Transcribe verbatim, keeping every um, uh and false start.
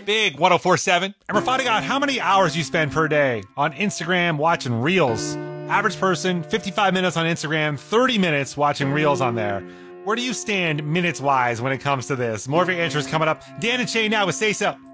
Big one oh four seven. And we're finding out how many hours you spend per day on Instagram watching Reels. Average person, fifty-five minutes on Instagram, thirty minutes watching Reels on there. Where do you stand minutes-wise when it comes to this? More of your answers coming up. Dan and Shay now with Say So.